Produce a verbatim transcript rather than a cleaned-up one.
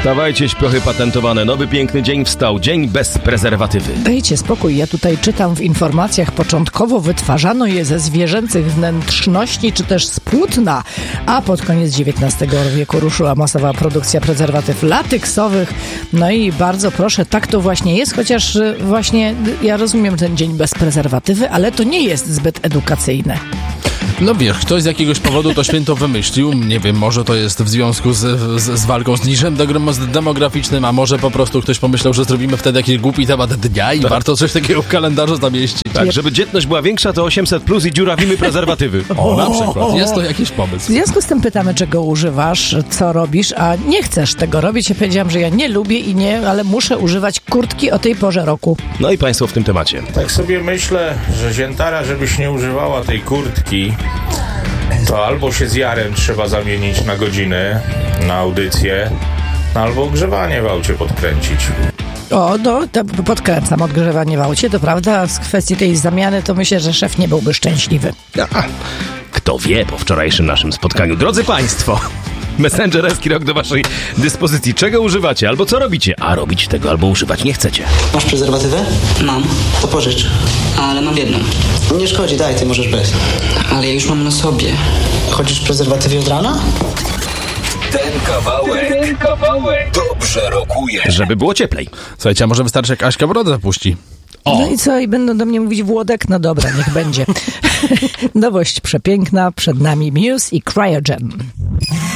Wstawajcie, śpiochy patentowane. Nowy piękny dzień wstał. Dzień bez prezerwatywy. Dajcie spokój, ja tutaj czytam w informacjach, początkowo wytwarzano je ze zwierzęcych wnętrzności czy też z płótna, a pod koniec dziewiętnastego wieku ruszyła masowa produkcja prezerwatyw lateksowych. No i bardzo proszę, tak to właśnie jest, chociaż właśnie ja rozumiem ten dzień bez prezerwatywy, ale to nie jest zbyt edukacyjne. No wiesz, ktoś z jakiegoś powodu to święto wymyślił, nie wiem, może to jest w związku z, z, z walką z niżem demograficznym, a może po prostu ktoś pomyślał, że zrobimy wtedy jakiś głupi temat dnia i tak. warto coś takiego w kalendarzu zamieścić. Tak, żeby dzietność była większa, to osiemset plus i dziurawimy prezerwatywy. O, na przykład, jest to jakiś pomysł. W związku z tym pytamy, czego używasz, co robisz, a nie chcesz tego robić. Ja powiedziałam, że ja nie lubię i nie, ale muszę używać kurtki o tej porze roku. No i państwo w tym temacie. Tak sobie myślę, że ziętara, żebyś nie używała tej kurtki, to albo się z jarem trzeba zamienić na godzinę, na audycję, albo ogrzewanie w aucie podkręcić. O, no, to podkręcam odgrzewanie w aucie, to prawda. W kwestii tej zamiany to myślę, że szef nie byłby szczęśliwy. A, kto wie po wczorajszym naszym spotkaniu. Drodzy państwo, messengerski rok do waszej dyspozycji. Czego używacie albo co robicie? A robić tego albo używać nie chcecie. Masz prezerwatywę? Mam, To pożycz. ale mam jedną. Nie szkodzi, daj, ty możesz bez. Ale ja już mam na sobie. Chodzisz w prezerwatywie od rana? Ten kawałek, ten kawałek dobrze rokuje. Żeby było cieplej. Słuchajcie, a może wystarczy jak Aśka brodę zapuści? O. No i co? I będą do mnie mówić Włodek? No dobra, niech będzie. Nowość przepiękna, przed nami Muse i Cryogen.